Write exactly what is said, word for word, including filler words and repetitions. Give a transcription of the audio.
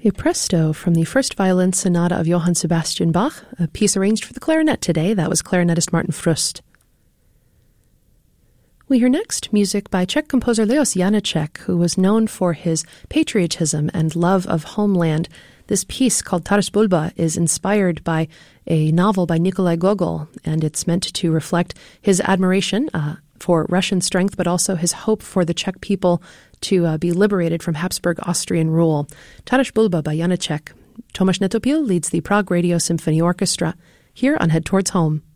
A presto from the first violin sonata of Johann Sebastian Bach, a piece arranged for the clarinet today. That was clarinetist Martin Frust. We hear next music by Czech composer Leos Janáček, who was known for his patriotism and love of homeland. This piece, called Taras Bulba, is inspired by a novel by Nikolai Gogol, and it's meant to reflect his admiration uh, for Russian strength, but also his hope for the Czech people to uh, be liberated from Habsburg Austrian rule. Taras Bulba by Janáček. Tomáš Netopil leads the Prague Radio Symphony Orchestra here on Head Towards Home.